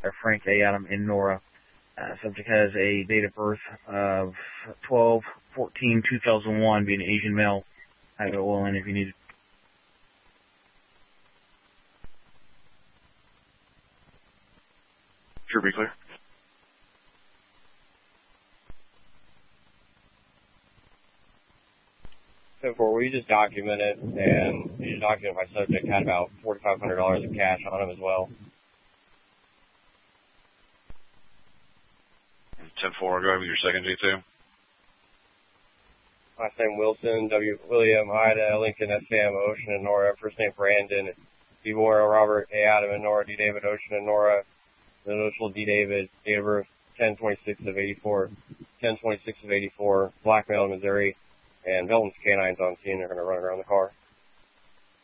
Frank A. Adam and Nora. Subject has a date of birth of 12/14/2001, being an Asian male. I have it well in if you need it. Sure, be clear. So for we just documented, and you just documented my subject had about $4,500 of cash on him as well. 10-4, go ahead with your second detail. Last name Wilson, W. William, Ida, Lincoln, Sam, Ocean, and Nora. First name Brandon, D. Moore, Robert, A. Adam, and Nora, D. David, Ocean, and Nora. The initial D. David, date of birth 10/26/84, 10/26/84, black male in Missouri, and Melton's canines on scene. They're going to run around the car.